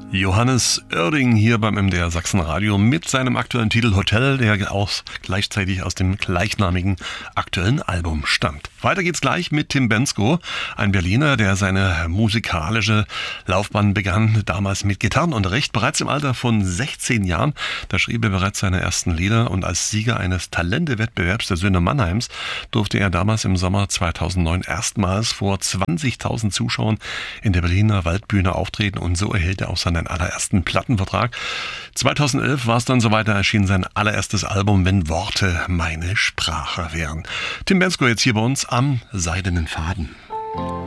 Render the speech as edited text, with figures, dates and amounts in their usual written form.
Johannes Oerding hier beim MDR Sachsen Radio mit seinem aktuellen Titel Hotel, der auch gleichzeitig aus dem gleichnamigen aktuellen Album stammt. Weiter geht's gleich mit Tim Bendzko, ein Berliner, der seine musikalische Laufbahn begann, damals mit Gitarrenunterricht. Bereits im Alter von 16 Jahren, da schrieb er bereits seine ersten Lieder und als Sieger eines Talentewettbewerbs der Söhne Mannheims durfte er damals im Sommer 2009 erstmals vor 20.000 Zuschauern in der Berliner Waldbühne auftreten und so erhielt er auch seinen allerersten Plattenvertrag. 2011 war es dann soweit, da erschien sein allererstes Album, Wenn Worte meine Sprache wären. Tim Bendzko jetzt hier bei uns am Seidenen Faden.